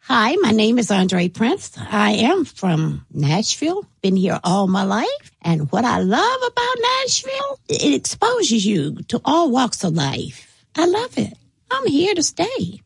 Hi, my name is Andre Prince. I am from Nashville. Been here all my life. And what I love about Nashville, it exposes you to all walks of life. I love it. I'm here to stay.